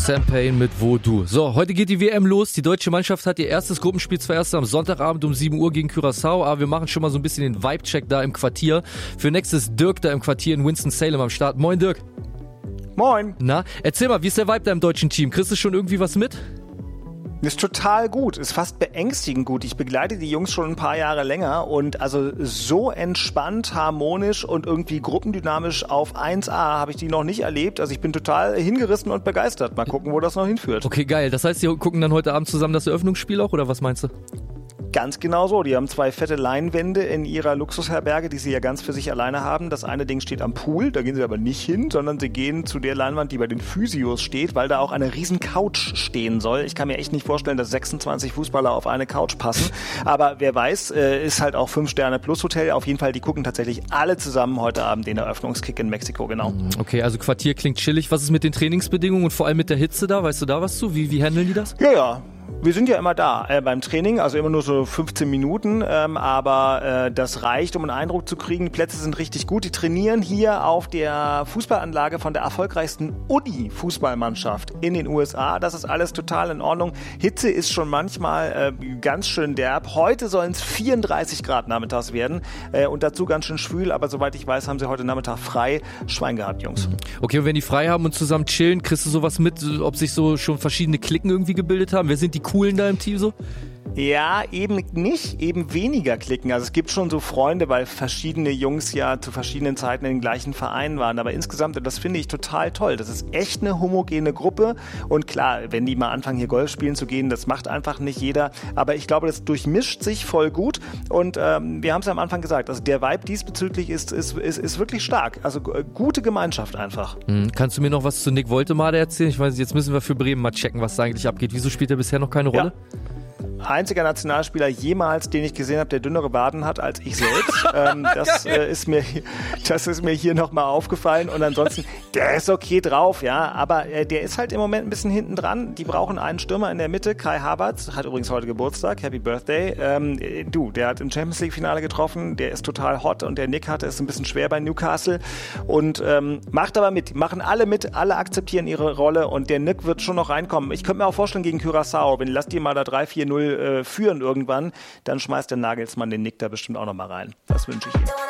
Sam Payne mit Wo Du. So, heute geht die WM los. Die deutsche Mannschaft hat ihr erstes Gruppenspiel zwar erst am Sonntagabend um 7 Uhr gegen Curaçao, aber wir machen schon mal so ein bisschen den Vibe-Check da im Quartier. Für nächstes Dirk da im Quartier in Winston-Salem am Start. Moin Dirk. Moin. Na, erzähl mal, wie ist der Vibe da im deutschen Team? Kriegst du schon irgendwie was mit? Ist total gut, ist fast beängstigend gut. Ich begleite die Jungs schon ein paar Jahre länger und also so entspannt, harmonisch und irgendwie gruppendynamisch auf 1A habe ich die noch nicht erlebt. Also ich bin total hingerissen und begeistert. Mal gucken, wo das noch hinführt. Okay, geil. Das heißt, die gucken dann heute Abend zusammen das Eröffnungsspiel auch, oder was meinst du? Ganz genau so. Die haben 2 fette Leinwände in ihrer Luxusherberge, die sie ja ganz für sich alleine haben. Das eine Ding steht am Pool, da gehen sie aber nicht hin, sondern sie gehen zu der Leinwand, die bei den Physios steht, weil da auch eine riesen Couch stehen soll. Ich kann mir echt nicht vorstellen, dass 26 Fußballer auf eine Couch passen. Aber wer weiß, ist halt auch 5-Sterne-Plus-Hotel. Auf jeden Fall, die gucken tatsächlich alle zusammen heute Abend den Eröffnungskick in Mexiko, genau. Okay, also Quartier klingt chillig. Was ist mit den Trainingsbedingungen und vor allem mit der Hitze da? Weißt du da was zu? Wie handeln die das? Ja. Wir sind ja immer da beim Training, also immer nur so 15 Minuten, aber das reicht, um einen Eindruck zu kriegen. Die Plätze sind richtig gut. Die trainieren hier auf der Fußballanlage von der erfolgreichsten Uni-Fußballmannschaft in den USA. Das ist alles total in Ordnung. Hitze ist schon manchmal ganz schön derb. Heute sollen es 34 Grad nachmittags werden und dazu ganz schön schwül, aber soweit ich weiß, haben sie heute Nachmittag frei. Schwein gehabt, Jungs. Okay, und wenn die frei haben und zusammen chillen, kriegst du sowas mit, ob sich so schon verschiedene Klicken irgendwie gebildet haben? Wer sind die Coolen da im Team so? Ja, eben nicht, eben weniger Klicken. Also es gibt schon so Freunde, weil verschiedene Jungs ja zu verschiedenen Zeiten in den gleichen Vereinen waren. Aber insgesamt, das finde ich total toll. Das ist echt eine homogene Gruppe. Und klar, wenn die mal anfangen, hier Golf spielen zu gehen, das macht einfach nicht jeder. Aber ich glaube, das durchmischt sich voll gut. Und wir haben es ja am Anfang gesagt, also der Vibe diesbezüglich ist wirklich stark. Also gute Gemeinschaft einfach. Kannst du mir noch was zu Nick Woltemade erzählen? Ich weiß, jetzt müssen wir für Bremen mal checken, was da eigentlich abgeht. Wieso spielt er bisher noch keine Rolle? Ja. Einziger Nationalspieler jemals, den ich gesehen habe, der dünnere Waden hat als ich selbst. Das ist mir hier nochmal aufgefallen. Und ansonsten, der ist okay drauf, ja. Aber der ist halt im Moment ein bisschen hinten dran. Die brauchen einen Stürmer in der Mitte. Kai Havertz hat übrigens heute Geburtstag. Happy Birthday. Der hat im Champions League Finale getroffen. Der ist total hot. Und der Nick hatte es ein bisschen schwer bei Newcastle. Und macht aber mit. Die machen alle mit. Alle akzeptieren ihre Rolle. Und der Nick wird schon noch reinkommen. Ich könnte mir auch vorstellen, gegen Curaçao, wenn lasst die mal da 3-4-0 führen irgendwann, dann schmeißt der Nagelsmann den Nick da bestimmt auch noch mal rein. Das wünsche ich ihm.